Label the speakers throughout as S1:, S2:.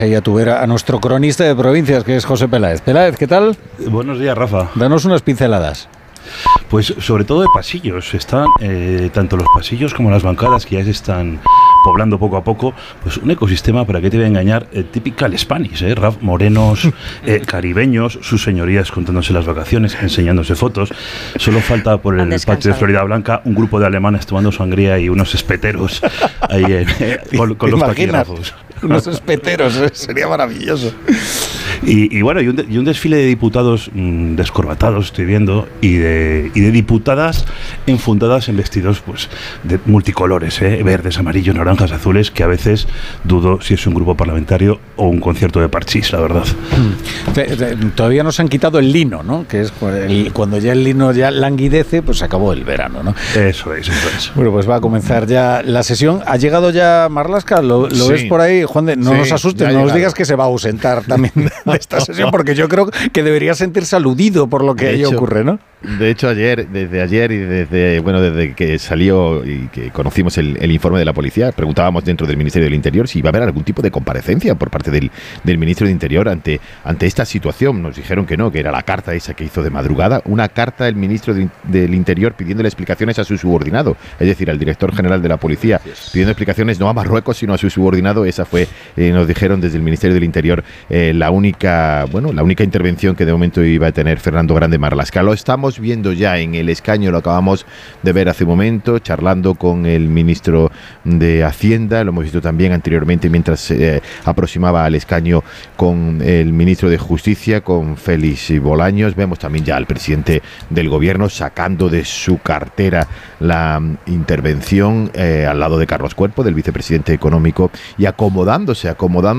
S1: Y a tu vera, a nuestro cronista de provincias, que es José Peláez. Peláez, ¿qué tal?
S2: Buenos días, Rafa.
S1: Danos unas pinceladas.
S2: Pues sobre todo de pasillos. Están tanto los pasillos como las bancadas que ya se están poblando poco a poco. Pues un ecosistema, para qué te voy a engañar, typical Spanish, Raf, morenos, caribeños, sus señorías contándose las vacaciones, enseñándose fotos. Solo falta por el patio de Florida Blanca un grupo de alemanes tomando sangría y unos espeteros ahí con los taquígrafos.
S1: Unos espeteros, sería maravilloso.
S2: Y bueno, y un desfile de diputados descorbatados estoy viendo, y de diputadas enfundadas en vestidos pues de multicolores, verdes, amarillos, naranjas, azules, que a veces dudo si es un grupo parlamentario o un concierto de parchís, la verdad.
S1: Todavía no se han quitado el lino, ¿no? Que es cuando ya el lino ya languidece, pues se acabó el verano, ¿no?
S2: Eso es.
S1: Bueno, pues va a comenzar ya la sesión. ¿Ha llegado ya Marlaska? ¿Lo ves por ahí? Juan, no nos asustes, no nos digas que se va a ausentar también de esta sesión, porque yo creo que debería sentirse aludido por lo que ahí ocurre, ¿no?
S3: De hecho, desde ayer y desde que salió y que conocimos el informe de la policía, preguntábamos dentro del Ministerio del Interior si iba a haber algún tipo de comparecencia por parte del Ministro del Interior ante esta situación. Nos dijeron que no, que era la carta esa que hizo de madrugada, una carta del Ministro del Interior pidiéndole explicaciones a su subordinado, es decir, al Director General de la Policía, pidiendo explicaciones no a Marruecos, sino a su subordinado. Esa fue, nos dijeron desde el Ministerio del Interior, la única intervención que de momento iba a tener Fernando Grande Marlaska. Lo estamos viendo ya en el escaño, lo acabamos de ver hace un momento, charlando con el ministro de Hacienda, lo hemos visto también anteriormente mientras se aproximaba al escaño con el ministro de Justicia, con Félix Bolaños. Vemos también ya al presidente del gobierno sacando de su cartera la intervención al lado de Carlos Cuerpo, del vicepresidente económico, y acomodándose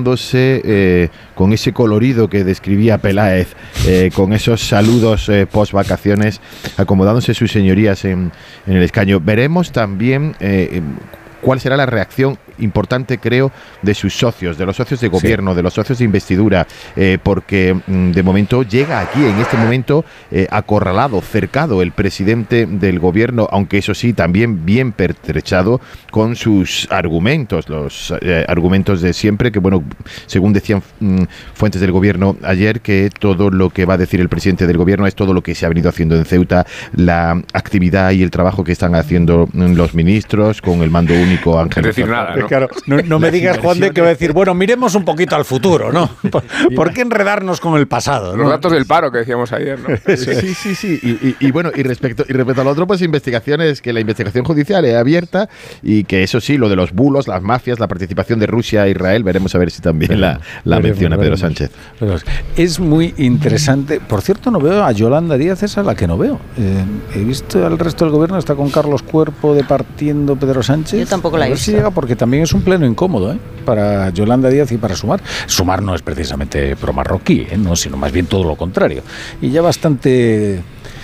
S3: con ese colorido que describía Peláez, con esos saludos post vacaciones, acomodándose sus señorías en el escaño. Veremos también cuál será la reacción importante, creo, de sus socios, de los socios de gobierno, de los socios de investidura, porque de momento llega aquí, en este momento, acorralado, cercado el presidente del gobierno, aunque eso sí, también bien pertrechado con sus argumentos, los argumentos de siempre, que bueno, según decían fuentes del gobierno ayer, que todo lo que va a decir el presidente del gobierno es todo lo que se ha venido haciendo en Ceuta, la actividad y el trabajo que están haciendo los ministros con el mando único Ángel.
S4: Es decir, nada, ¿no?
S1: Claro, no me digas, Juan, de que va a decir, bueno, miremos un poquito al futuro, ¿no? ¿Por qué enredarnos con el pasado, ¿no?
S4: Los datos del paro que decíamos ayer, ¿no?
S3: Sí. Y bueno, y respecto a lo otro, pues investigaciones, que la investigación judicial es abierta, y que eso sí, lo de los bulos, las mafias, la participación de Rusia e Israel, veremos a ver si también la menciona Pedro Sánchez.
S1: Es muy interesante. Por cierto, no veo a Yolanda Díaz, esa es la que no veo. He visto al resto del gobierno, está con Carlos Cuerpo departiendo Pedro Sánchez.
S5: Yo tampoco la he visto.
S1: Si llega, porque también es un pleno incómodo, para Yolanda Díaz y para Sumar. Sumar no es precisamente pro-marroquí, no, sino más bien todo lo contrario. Y ya bastante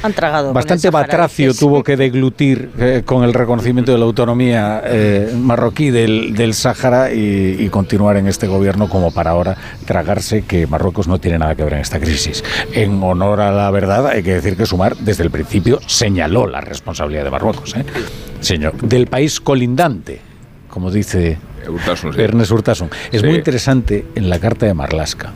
S1: batracio tuvo que deglutir con el reconocimiento de la autonomía marroquí del Sáhara y continuar en este gobierno como para ahora tragarse que Marruecos no tiene nada que ver en esta crisis. En honor a la verdad, hay que decir que Sumar desde el principio señaló la responsabilidad de Marruecos, señor, del país colindante, como dice Ernest Urtasun. Es muy interesante en la carta de Marlaska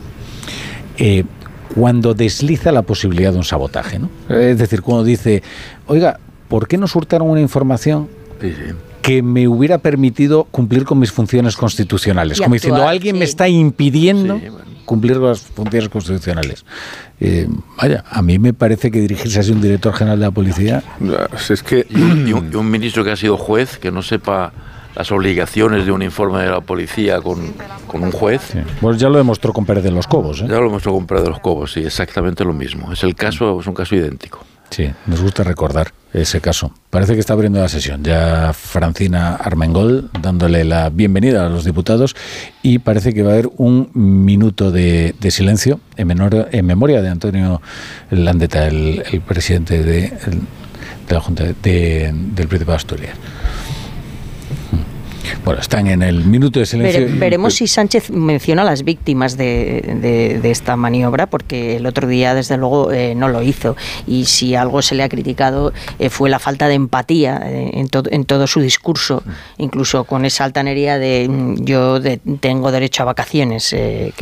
S1: cuando desliza la posibilidad de un sabotaje, ¿no? Es decir, cuando dice, oiga, ¿por qué nos hurtaron una información que me hubiera permitido cumplir con mis funciones constitucionales? Como diciendo, alguien me está impidiendo cumplir con las funciones constitucionales. Vaya, a mí me parece que dirigirse así un director general de la policía...
S6: Es que y un ministro que ha sido juez, que no sepa las obligaciones de un informe de la policía con un juez.
S1: Sí. Pues ya lo demostró con Pérez de los Cobos.
S6: Ya lo demostró con Pérez de los Cobos, sí, exactamente lo mismo. Es un caso idéntico.
S1: Sí, nos gusta recordar ese caso. Parece que está abriendo la sesión ya Francina Armengol, dándole la bienvenida a los diputados, y parece que va a haber un minuto de silencio en memoria de Antonio Landeta, el presidente de la Junta del Principado de Asturias. Bueno, están en el minuto de silencio.
S5: Veremos si Sánchez menciona a las víctimas de esta maniobra, porque el otro día, desde luego, no lo hizo. Y si algo se le ha criticado fue la falta de empatía en todo su discurso, incluso con esa altanería de yo tengo derecho a vacaciones,